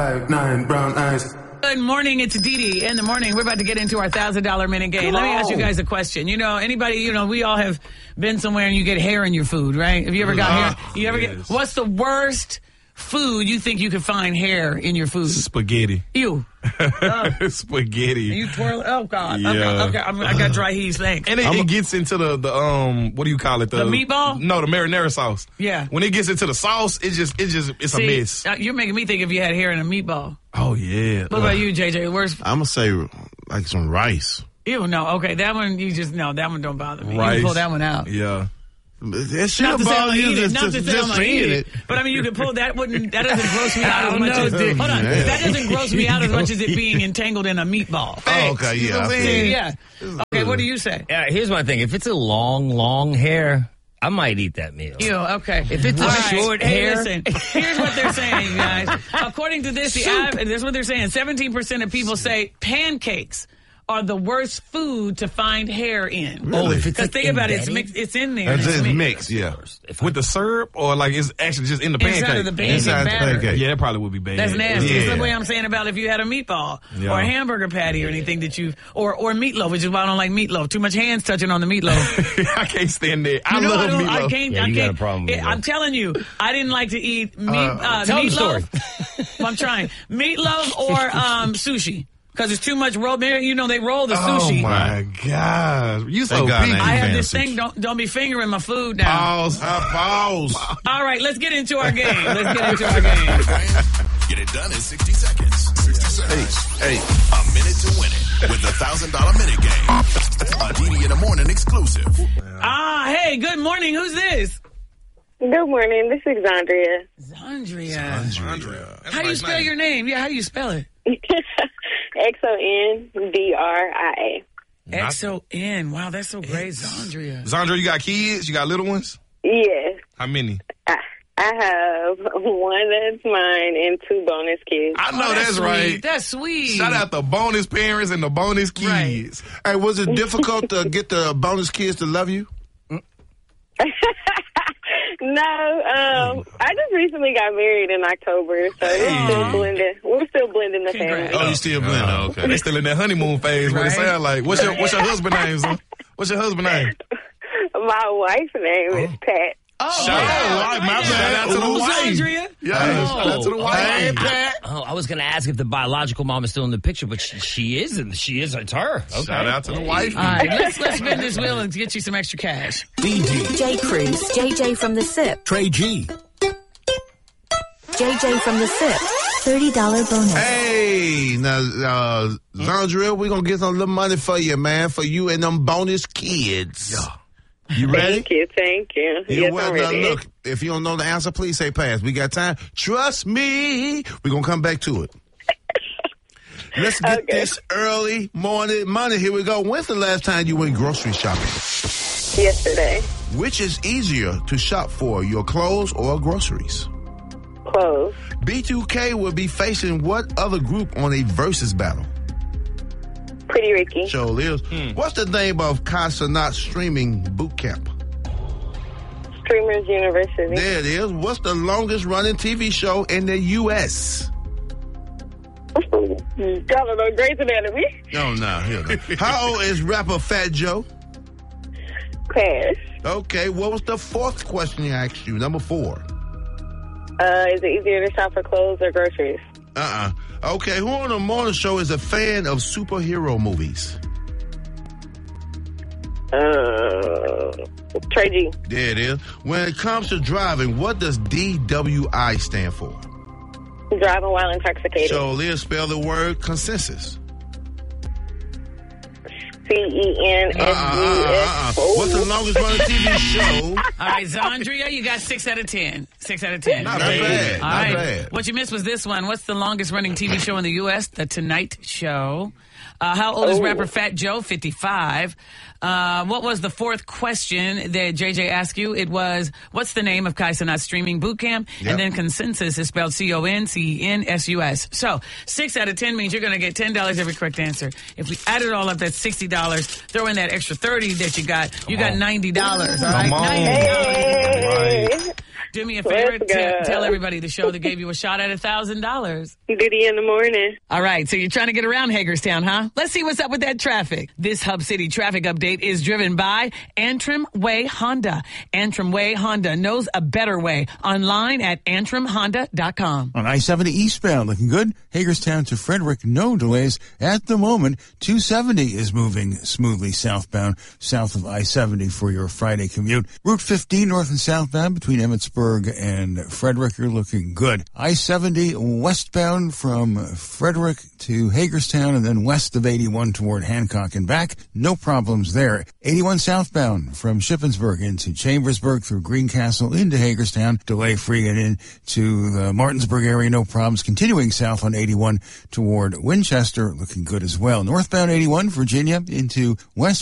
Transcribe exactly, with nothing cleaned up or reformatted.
five, nine, brown eyes. Good morning, it's Dee Dee in the morning. We're about to get into our one thousand dollars minute game. Come Let me ask you on. guys a question. You know, anybody, you know, we all have been somewhere and you get hair in your food, right? Have you ever got Ah, hair? You ever yes. get, what's the worst food you think you could find hair in your food? Spaghetti. You. Spaghetti. You twirl. Oh God. Yeah. Okay, okay. I'm, I got dry heaves. Thanks. And it, it gets into the, the um what do you call it? The meatball? No, the marinara sauce. Yeah. When it gets into the sauce, it just it just it's See, a mess. uh, you're making me think if you had hair in a meatball. Oh yeah. What about you, J J? Worst? I'm gonna say like some rice. Ew, no. Okay, that one you just no. That one don't bother me. You Rice. can pull that one out. Yeah. That shit Not to say I'm bother gonna you eat it. just, Not to just, say I'm just gonna eat seeing it. it. But I mean, you can pull that. Wouldn't that doesn't gross me out as much as know. hold on. Yeah. That doesn't gross me out as much as it being entangled in a meatball. Oh, okay, You know yeah. what I I'm feel saying? you. Yeah. Okay. What do you say? Yeah, here's my thing. If it's a long, long hair, I might eat that meal. You okay? If it's a All right. short Hey, hair- listen. Here's what they're saying, you guys. According to this, the av- this is what they're saying. Seventeen percent of people say pancakes are the worst food to find hair in. Oh, if it's Because like think about it, it's embedded? mixed. It's in there. It's It's just mixed. mixed, yeah. If I- With the syrup or like it's actually just in the Inside pancake. of the pancake Inside the batter. pancake. Yeah, that probably would be bad. That's nasty. It's Yeah. the way I'm saying about if you had a meatball Yeah. or a hamburger patty or anything that you or or meatloaf, which is why I don't like meatloaf. Too much hands touching on the meatloaf. I can't stand that. I You know, love I, don't, I meatloaf. can't. Yeah, I you got can't. a problem with it- that. I'm telling you, I didn't like to eat meat, uh, tell the meatloaf. I'm trying meatloaf or um, sushi because it's too much roll. You know they roll the Oh sushi. my gosh, you so Thank God picky. I I ain't have this fancy. thing. Don't don't be fingering my food now. Pause. Uh, pause. All right, let's get into our game. Let's get into our game. Get it done in sixty seconds. sixty seconds. Hey, A minute to win it with the one thousand dollars minute game. A Dee Dee in the morning exclusive. Ah, hey, good morning. Who's this? Good morning. This is Xandria. Zandria. Andrea. That's How do you nice spell name. your name? Yeah, how do you spell it? X O N D R I A. X O N. Wow, that's so great, Zandria. Zandra, you got kids? You got little ones? Yes. How many? I, I have one that's mine and two bonus kids. I know Oh, that's, sweet. right. That's sweet. Shout out the bonus parents and the bonus kids. hey, was it difficult to get the bonus kids to love you? No, um, I just recently got married in October, so we're still blending. We're still blending the family. Congrats. Oh, you still blend? Oh, okay. They still in that honeymoon phase. What it Right. sound like? What's your What's your husband name, son? What's your husband name? My wife's name is Pat. Oh, Shout wow. out, my Right bad. there. Shout out to the Ooh, wife. Zandria. Yeah, shout out to the Oh, wife. hey, Pat. Oh, I was going to ask if the biological mom is still in the picture, but she, she is, and she is. It's her. Okay. Shout out to the wife. All right, let's, let's spin this wheel and get you some extra cash. D D, J. Cruz, J J from the S I P, Trey G, J J from the S I P, thirty dollars bonus. Hey, now, uh, Zandria, we're going to get some little money for you, man, for you and them bonus kids. Yeah. You ready? Thank you, thank you. You Yes, well, I'm now, ready. look, if you don't know the answer, please say pass. We got time. Trust me. We're going to come back to it. Let's get Okay. this early morning money. Here we go. When's the last time you went grocery shopping? Yesterday, Which is easier to shop for, your clothes or groceries? clothes. B two K will be facing what other group on a versus battle? Pretty Ricky. Show Liz. What's the name of Kai Cenat streaming boot camp? Streamers University. There it is. What's the longest running T V show in the U S? I don't know, Grey's Anatomy. No, no, here no. How old is rapper Fat Joe? Pass. Okay, what was the fourth question I asked you? Number four. Uh, is it easier to shop for clothes or groceries? Uh-uh. Okay, who on the morning show is a fan of superhero movies? Uh, Trey G. There it is. When it comes to driving, what does D W I stand for? Driving while intoxicated. So Liz, spell the word consensus. C E N S U Uh-uh, uh-uh, S. uh-uh. What's the longest running T V show? All right, Zandria, you got six out of ten. Six out of ten. Not Okay. bad, All not right. bad. What you missed was this one. What's the longest running T V show in the U S? The Tonight Show. Uh, how old is Oh. rapper Fat Joe? fifty-five. Uh, what was the fourth question that J J asked you? It was, what's the name of Kai Cenat streaming boot camp? Yep. And then consensus is spelled C O N C E N S U S. So six out of ten means you're going to get ten dollars every correct answer. If we add it all up, that's sixty dollars. Throw in that extra thirty that you got. You got ninety dollars. All right? Come on. ninety dollars. Hey. Do me a favor. Let's T- go. tell everybody the show that gave you a shot at a thousand dollars. Diddy in the morning. All right, so you're trying to get around Hagerstown, huh? Let's see what's up with that traffic. This Hub City traffic update is driven by Antrim Way Honda. Antrim Way Honda knows a better way. Online at antrim honda dot com. On I seventy eastbound, looking good. Hagerstown to Frederick, no delays at the moment. two seventy is moving smoothly southbound, south of I seventy for your Friday commute. Route fifteen north and southbound between Emmitsburg and Frederick, you're looking good. I seventy westbound from Frederick to Hagerstown and then west of eighty-one toward Hancock and back. No problems there. eighty-one southbound from Shippensburg into Chambersburg through Greencastle into Hagerstown. Delay free and into the Martinsburg area. No problems. Continuing south on eighty-one toward Winchester. Looking good as well. Northbound eighty-one, Virginia into West